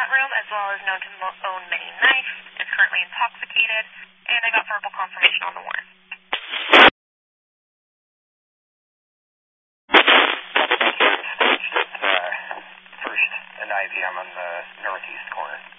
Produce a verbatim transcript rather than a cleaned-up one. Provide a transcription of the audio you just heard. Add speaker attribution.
Speaker 1: that room, as well as known to own many knives, is currently intoxicated, and I got verbal confirmation on the warrant.
Speaker 2: First, an I P M on the northeast corner.